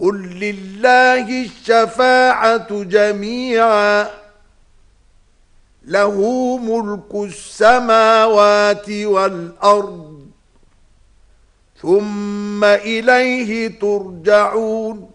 قل لله الشفاعة جميعا له ملك السماوات والأرض ثم إليه ترجعون